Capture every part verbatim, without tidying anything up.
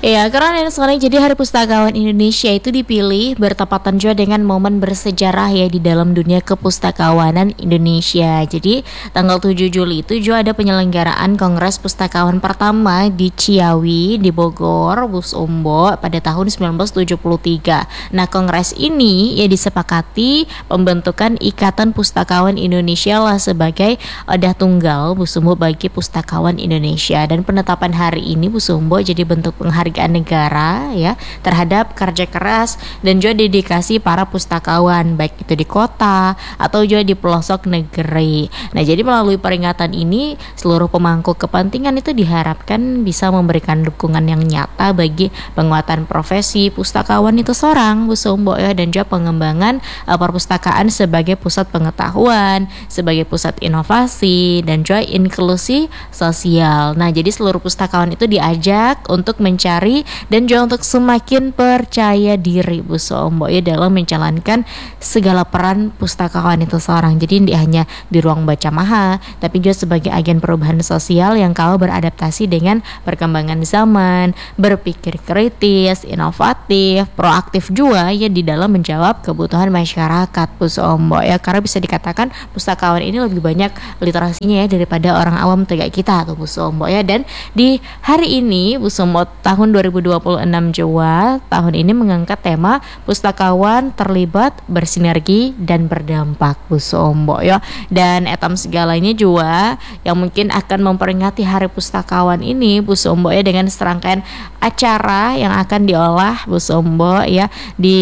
Ya, karena dan sekarang jadi Hari Pustakawan Indonesia itu dipilih bertepatan juga dengan momen bersejarah ya di dalam dunia kepustakawanan Indonesia. Jadi tanggal tujuh Juli itu juga ada penyelenggaraan Kongres Pustakawan pertama di Ciawi di Bogor, Bus Ombo pada tahun sembilan belas tujuh puluh tiga. Nah, kongres ini ya disepakati pembentukan Ikatan Pustakawan Indonesia lah sebagai wadah tunggal Bu Sumbo bagi pustakawan Indonesia, dan penetapan hari ini Bu Sumbo jadi bentuk penghargaan negara ya terhadap kerja keras dan juga dedikasi para pustakawan baik itu di kota atau juga di pelosok negeri. Nah, jadi melalui peringatan ini seluruh pemangku kepentingan itu diharapkan bisa memberikan dukungan yang nyata bagi penguatan profesi pustakawan itu seorang Bu Sumbo ya, dan juga pengembangan uh, perpustakaan sebagai pusat pengetahuan, sebagai pusat inovasi dan juga inklusi sosial. Nah, jadi seluruh pustakawan itu diajak untuk mencari dan juga untuk semakin percaya diri Bu Sombo ya dalam menjalankan segala peran pustakawan itu seorang. Jadi tidak hanya di ruang baca maha, tapi juga sebagai agen perubahan sosial yang kalau beradaptasi dengan perkembangan zaman, berpikir kritis, inovatif, proaktif juga ya di dalam menjawab kebutuhan masyarakat Bu Sombo ya, karena bisa dikatakan pustakawan ini lebih banyak literasinya ya daripada orang awam tegak kita tuh Bu Sombo ya. Dan di hari ini Bu Sombo tahun dua ribu dua puluh enam Jawa tahun ini mengangkat tema pustakawan terlibat, bersinergi dan berdampak Bu Sombo ya. Dan etam segalanya juga yang mungkin akan memperingati Hari Pustakawan ini Bu Sombo ya dengan serangkaian acara yang akan diolah Bu Sombo ya di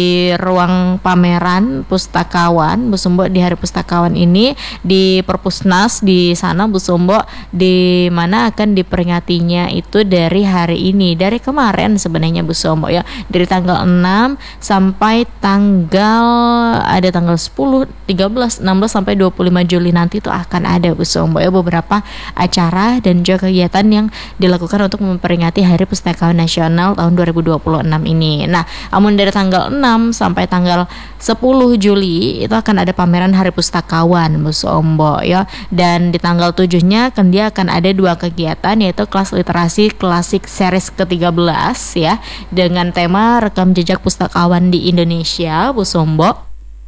ruang pameran pustakawan Bu Sombo di Hari Pustakawan ini di Perpusnas di sana Bu Sombo, di mana akan diperingatinya itu dari hari ini, dari kemarin sebenarnya Bu Sombo ya, dari tanggal enam sampai tanggal ada tanggal sepuluh, tiga belas, enam belas sampai dua puluh lima Juli nanti itu akan ada Bu Sombo ya beberapa acara dan juga kegiatan yang dilakukan untuk memperingati Hari Pustakawan Nasional tahun dua ribu dua puluh enam ini. Nah, namun dari tanggal enam sampai tanggal sepuluh Juli itu akan ada pameran Hari Pustakawan Bu Sombo ya, dan di tanggal tujuh-nya kan dia akan ada dua kegiatan yaitu kelas literasi klasik series ke tiga belas ya dengan tema rekam jejak pustakawan di Indonesia Bu Sombo.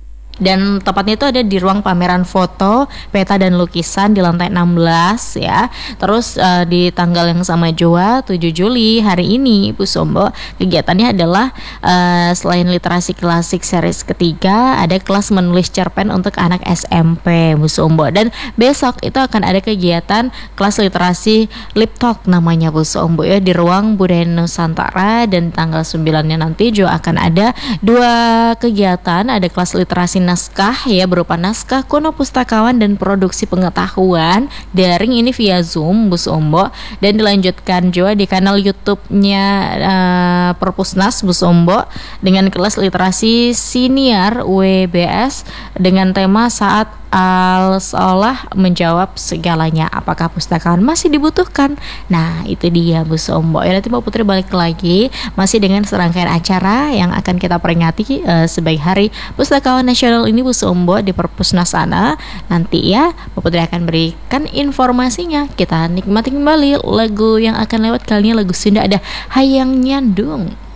Dan tepatnya itu ada di ruang pameran foto, peta dan lukisan di lantai enam belas ya. Terus uh, di tanggal yang sama juga tujuh Juli hari ini Bu Sombo, kegiatannya adalah uh, selain literasi klasik series ketiga, ada kelas menulis cerpen untuk anak S M P Bu Sombo. Dan besok itu akan ada kegiatan kelas literasi lip talk namanya Bu Sombo ya di ruang Budaya Nusantara, dan tanggal sembilan-nya nanti juga akan ada dua kegiatan, ada kelas literasi naskah ya berupa naskah kuno pustakawan dan produksi pengetahuan daring ini via Zoom Bu Sombo, dan dilanjutkan juga di kanal YouTube-nya uh, Perpusnas Bu Sombo dengan kelas literasi siniar W B S dengan tema saat al-seolah menjawab segalanya, apakah pustakawan masih dibutuhkan? Nah, itu dia Bu Sombo ya. Nanti Mbak Putri balik lagi masih dengan serangkaian acara yang akan kita peringati uh, sebagai Hari Pustakawan Nasional ini Bu Sombo di Perpusnas sana. Nanti ya Mbak Putri akan berikan informasinya. Kita nikmati kembali lagu yang akan lewat, kali ini lagu Sunda, ada Hayang Nyandung.